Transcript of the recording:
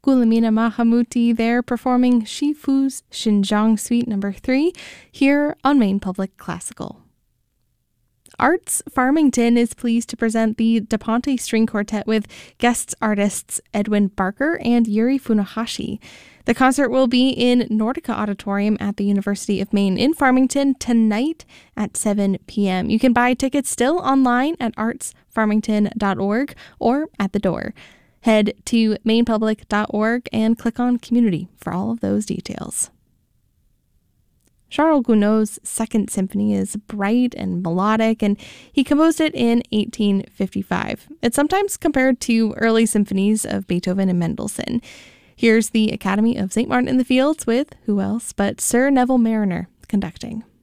Gulamina Mahamuti there performing Shifu's Xinjiang Suite No. 3 here on Maine Public Classical. Arts Farmington is pleased to present the DePonte String Quartet with guest artists Edwin Barker and Yuri Funahashi. The concert will be in Nordica Auditorium at the University of Maine in Farmington tonight at 7 p.m. You can buy tickets still online at artsfarmington.org or at the door. Head to mainepublic.org and click on Community for all of those details. Charles Gounod's Second Symphony is bright and melodic, and he composed it in 1855. It's sometimes compared to early symphonies of Beethoven and Mendelssohn. Here's the Academy of St. Martin in the Fields with who else but Sir Neville Marriner conducting.